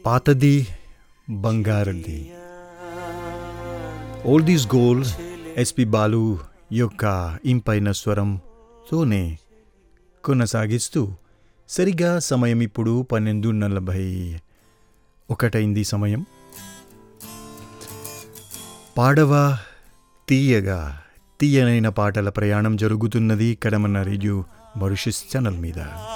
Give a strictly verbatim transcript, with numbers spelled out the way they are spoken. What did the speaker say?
పాతది బంగారది. All these goals SP Balu యొక్క ఇంపైన స్వరంతోనే కొనసాగిస్తూ సరిగా సమయం ఇప్పుడు పన్నెండు నలభై ఒకటైంది సమయం. పాడవా తీయగా తీయనైన పాటల ప్రయాణం జరుగుతున్నది కడమన్న రేడియో మారిషస్ ఛానల్ మీద.